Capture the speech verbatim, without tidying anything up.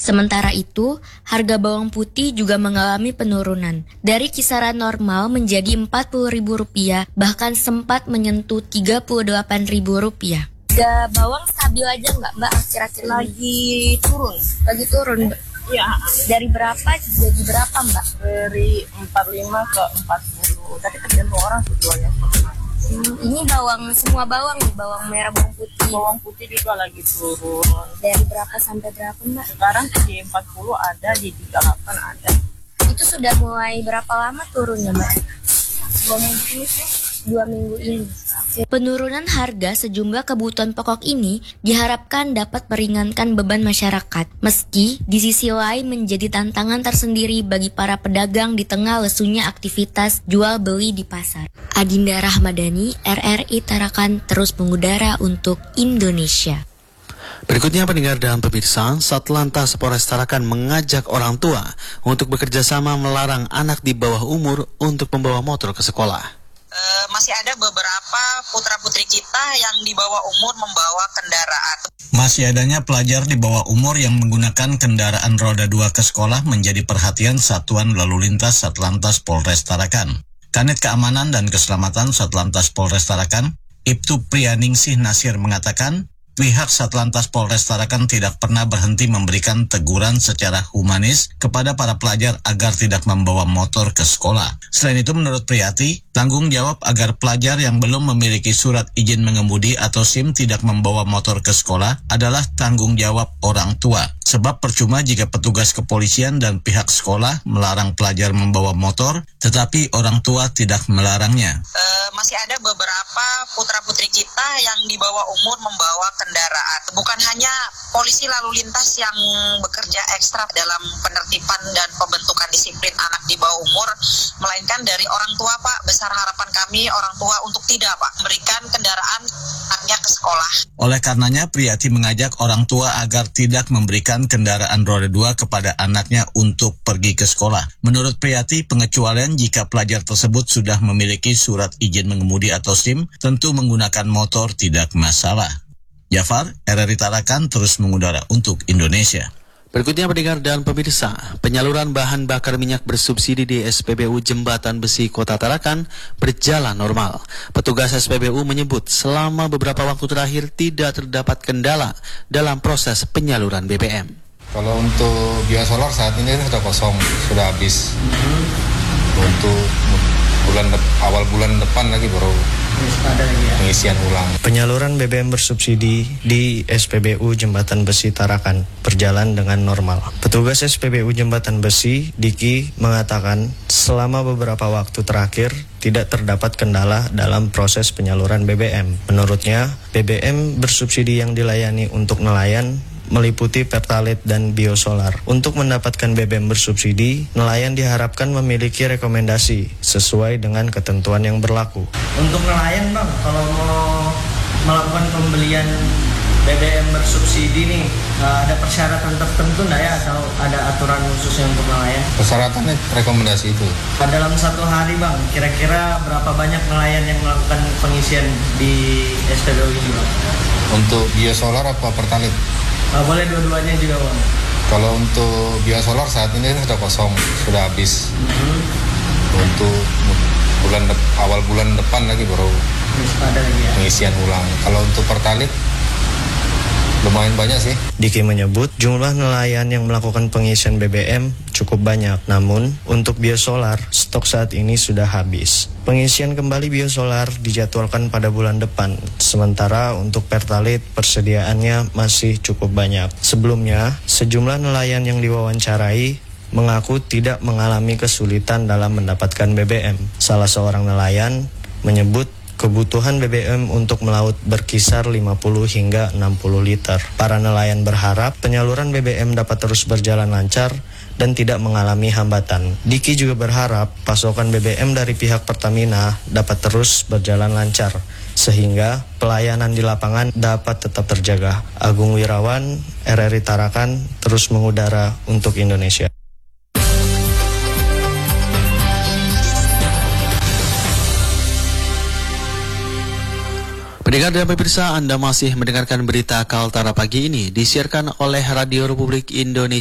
Sementara itu, harga bawang putih juga mengalami penurunan. Dari kisaran normal menjadi empat puluh ribu rupiah, bahkan sempat menyentuh tiga puluh delapan ribu rupiah. Harga bawang stabil aja nggak Mbak akhir-akhir ini? Lagi turun. Lagi turun. Ya, Dari berapa jadi berapa Mbak? dari empat puluh lima ke empat puluh. Tapi tergantung orang tuh jualnya. Hmm, ini bawang, semua bawang nih, bawang merah, bawang putih. Bawang putih juga lagi turun. Dari berapa sampai berapa Mbak? Sekarang di empat puluh ada, di tiga puluh delapan ada. Itu sudah mulai berapa lama turunnya Mbak? Dua minggu ini sih. Dua minggu ini. Penurunan harga sejumlah kebutuhan pokok ini diharapkan dapat meringankan beban masyarakat, meski di sisi lain menjadi tantangan tersendiri bagi para pedagang di tengah lesunya aktivitas jual beli di pasar. Adinda Rahmadani, R R I Tarakan, terus mengudara untuk Indonesia. Berikutnya pendengar dan pemirsa, Satlantas Polres Tarakan mengajak orang tua untuk bekerja sama melarang anak di bawah umur untuk membawa motor ke sekolah. Uh, masih ada beberapa putra-putri kita yang di bawah umur membawa kendaraan. Masih adanya pelajar di bawah umur yang menggunakan kendaraan roda dua ke sekolah menjadi perhatian Satuan Lalu Lintas Satlantas Polres Tarakan. Kanit Keamanan dan Keselamatan Satlantas Polres Tarakan, Ibtu Priyaningsih Nasir mengatakan, pihak Satlantas Polres Tarakan tidak pernah berhenti memberikan teguran secara humanis kepada para pelajar agar tidak membawa motor ke sekolah. Selain itu, menurut Priyati, tanggung jawab agar pelajar yang belum memiliki surat izin mengemudi atau SIM tidak membawa motor ke sekolah adalah tanggung jawab orang tua. Sebab percuma jika petugas kepolisian dan pihak sekolah melarang pelajar membawa motor, tetapi orang tua tidak melarangnya. Uh, masih ada beberapa putra-putri kita yang di bawah umur membawa kendaraan. Bukan hanya polisi lalu lintas yang bekerja ekstra dalam penertiban dan pembentukan disiplin anak di bawah umur, melainkan dari orang tua, Pak. Besar harapan kami orang tua untuk tidak, Pak, memberikan kendaraan anaknya ke sekolah. Oleh karenanya, Priyati mengajak orang tua agar tidak memberikan kendaraan roda dua kepada anaknya untuk pergi ke sekolah. Menurut Priyati, pengecualian jika pelajar tersebut sudah memiliki surat izin mengemudi atau SIM, tentu menggunakan motor tidak masalah. Jafar, R R I Tarakan, terus mengudara untuk Indonesia. Berikutnya pendengar dan pemirsa, penyaluran bahan bakar minyak bersubsidi di S P B U Jembatan Besi Kota Tarakan berjalan normal. Petugas S P B U menyebut selama beberapa waktu terakhir tidak terdapat kendala dalam proses penyaluran B B M. Kalau untuk biosolar saat ini sudah kosong, sudah habis. Untuk bulan de- awal bulan depan lagi baru ada lagi ya. Pengisian ulang. Penyaluran B B M bersubsidi di S P B U Jembatan Besi Tarakan berjalan dengan normal. Petugas S P B U Jembatan Besi, Diki, mengatakan selama beberapa waktu terakhir tidak terdapat kendala dalam proses penyaluran B B M. Menurutnya, B B M bersubsidi yang dilayani untuk nelayan meliputi Pertalite dan biosolar. Untuk mendapatkan B B M bersubsidi, nelayan diharapkan memiliki rekomendasi sesuai dengan ketentuan yang berlaku. Untuk nelayan Bang, kalau mau melakukan pembelian B B M bersubsidi nih, ada persyaratan tertentu nggak ya, atau ada aturan khususnya untuk nelayan? Persyaratannya rekomendasi itu. Dalam satu hari Bang, kira-kira berapa banyak nelayan yang melakukan pengisian di S P B U ini Bang? Untuk biosolar apa Pertalite? Uh, boleh dua-duanya juga Bang. Kalau untuk biosolar saat ini sudah kosong, sudah habis. Mm-hmm. Untuk bulan de- awal bulan depan lagi baru ada lagi ya. Pengisian ulang. Kalau untuk Pertalite lumayan banyak sih. Diki menyebut jumlah nelayan yang melakukan pengisian B B M cukup banyak. Namun, untuk biosolar, stok saat ini sudah habis. Pengisian kembali biosolar dijadwalkan pada bulan depan. Sementara untuk Pertalite, persediaannya masih cukup banyak. Sebelumnya, sejumlah nelayan yang diwawancarai mengaku tidak mengalami kesulitan dalam mendapatkan B B M. Salah seorang nelayan menyebut kebutuhan B B M untuk melaut berkisar lima puluh hingga enam puluh liter. Para nelayan berharap penyaluran B B M dapat terus berjalan lancar dan tidak mengalami hambatan. Diki juga berharap pasokan B B M dari pihak Pertamina dapat terus berjalan lancar, sehingga pelayanan di lapangan dapat tetap terjaga. Agung Wirawan, R R I Tarakan, terus mengudara untuk Indonesia. Pendengar dan pemirsa, Anda masih mendengarkan berita Kaltara pagi ini disiarkan oleh Radio Republik Indonesia.